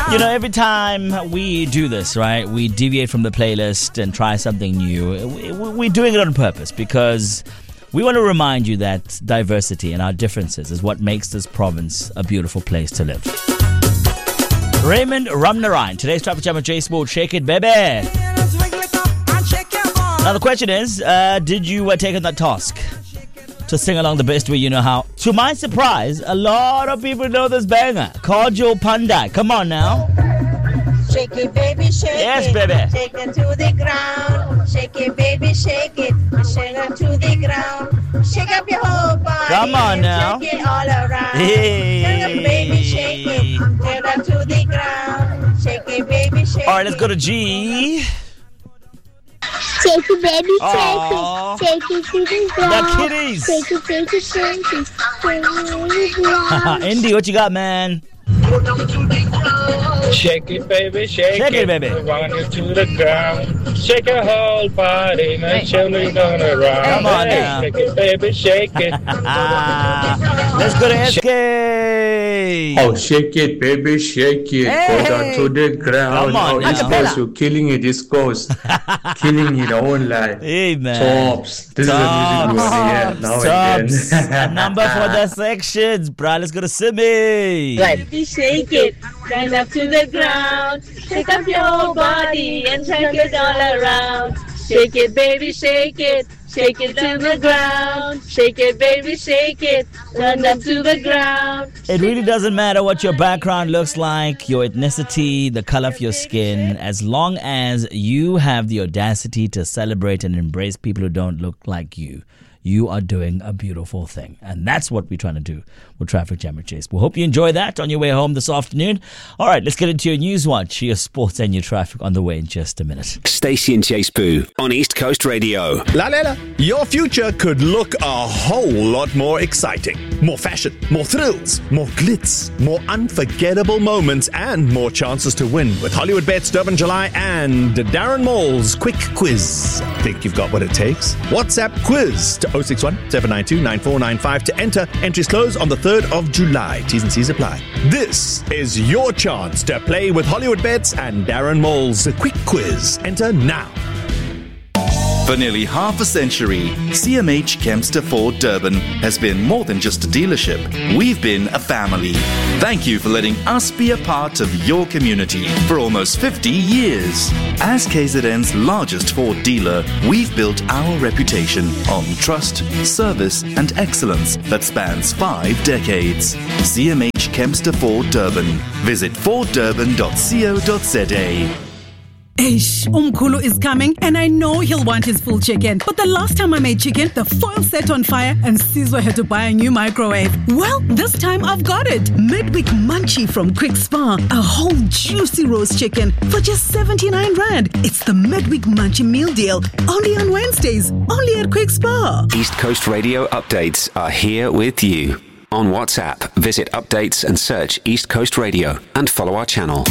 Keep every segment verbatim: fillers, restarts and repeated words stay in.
You know, every time we do this, right, we deviate from the playlist and try something new. We're doing it on purpose because we want to remind you that diversity and our differences is what makes this province a beautiful place to live. Raymond Ramnarine, today's Traffic Jam with J Sport. Shake it, baby. Now the question is, uh, did you uh, take on that task to sing along the best way you know how? To my surprise, a lot of people know this banger. Kojo Pandai. Come on now. Shake it, baby, shake yes, it. Yes, baby. Shake it to the ground. Shake it, baby, shake it. Shake it to the ground. Shake up your whole body. Come on now. Shake it all around. Hey. Shake it, baby, shake it. Shake it to the ground. Shake it, baby, shake it. All right, let's go to G. Shake it, baby, shake Aww. it. Shake it to the ground. The kitties. Shake it, shake it, shake it. Shake it. Indy, what you got, man? Shake it, baby, shake, shake it, it, baby. Run it to the ground. Shake your whole body, now children gonna run. Come on hey, now. Shake it, baby, shake it. Let's go to S K. Oh, shake it, baby, shake it. Hey. Go down to the ground. Come on, oh, East now. Coast, you're killing it, East Coast. Killing it, online. Hey, man. Tops. This Tops. is the music we want to hear now Tops. and then. A number for the sections, bro. Let's go to Simi. Right. Shake it, stand up to the ground. Shake up your whole body and shake it all around. Shake it, baby, shake it. Shake it to the ground. Shake it, baby, shake it. Stand up to the ground. It really doesn't matter what your background looks like, your ethnicity, the color of your skin, as long as you have the audacity to celebrate and embrace people who don't look like you. You are doing a beautiful thing. And that's what we're trying to do with Traffic Jam with Chase. We hope you enjoy that on your way home this afternoon. All right, let's get into your News Watch, your sports and your traffic on the way in just a minute. Stacey and Chase Boo on East Coast Radio. La Lela, your future could look a whole lot more exciting. More fashion, more thrills, more glitz, more unforgettable moments, and more chances to win with Hollywood Bets, Durban July, and Darren Mall's Quick Quiz. Think you've got what it takes? WhatsApp quiz to oh six one, seven nine two, nine four nine five to enter. Entries close on the third of July. T's and C's apply. This is your chance to play with Hollywood Bets and Darren Mall's Quick Quiz. Enter now. For nearly half a century, C M H Kempster Ford Durban has been more than just a dealership. We've been a family. Thank you for letting us be a part of your community for almost fifty years. As K Z N's largest Ford dealer, we've built our reputation on trust, service, and excellence that spans five decades. C M H Kempster Ford Durban. Visit ford durban dot co dot za. Ish, Umkhulu is coming and I know he'll want his full chicken. But the last time I made chicken, the foil set on fire and Sizwe had to buy a new microwave. Well, this time I've got it. Midweek Munchie from Quick Spa. A whole juicy roast chicken for just seventy-nine rand. It's the Midweek Munchie meal deal. Only on Wednesdays. Only at Quick Spa. East Coast Radio updates are here with you. On WhatsApp, visit updates and search East Coast Radio and follow our channel.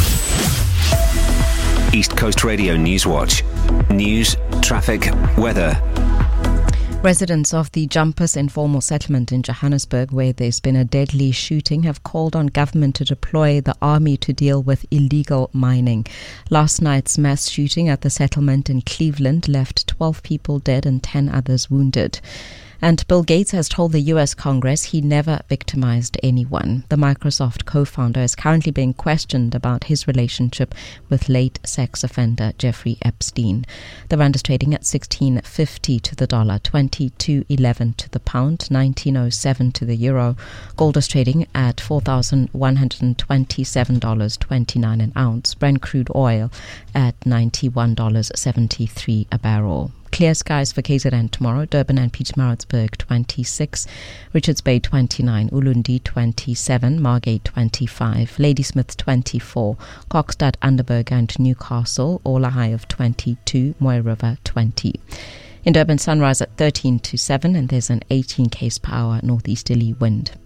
East Coast Radio News Watch. News, traffic, weather. Residents of the Jumpers informal settlement in Johannesburg, where there's been a deadly shooting, have called on government to deploy the army to deal with illegal mining. Last night's mass shooting at the settlement in Cleveland left twelve people dead and ten others wounded. And Bill Gates has told the U S Congress he never victimized anyone. The Microsoft co-founder is currently being questioned about his relationship with late sex offender Jeffrey Epstein. The rand is trading at sixteen fifty to the dollar, twenty-two eleven to the pound, nineteen oh seven to the euro. Gold is trading at four thousand one hundred twenty-seven dollars and twenty-nine cents an ounce. Brent crude oil at ninety-one dollars and seventy-three cents a barrel. Clear skies for K Z N tomorrow. Durban and Pietermaritzburg twenty-six, Richards Bay twenty-nine, Ulundi twenty-seven, Margate twenty-five, Ladysmith twenty-four, Kokstad, Underberg and Newcastle, all a high of twenty-two, Moy River twenty. In Durban, sunrise at thirteen to seven and there's an eighteen k's per hour northeasterly wind.